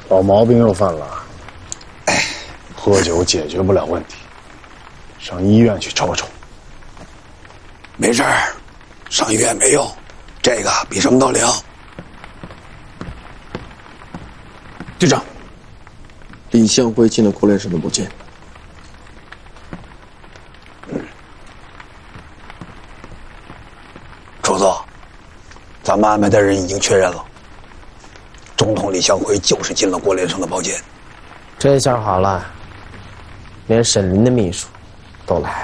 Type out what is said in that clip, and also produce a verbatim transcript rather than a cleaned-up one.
老毛病又犯了。哎，喝酒解决不了问题，上医院去瞅瞅。 没事儿，上医院没用，这个比什么都灵。 队长，李向辉进了郭连生的包间。 楚总，咱们安排的人已经确认了，总统李向辉就是进了郭连生的包间。 这下好了，连沈林的秘书都来了。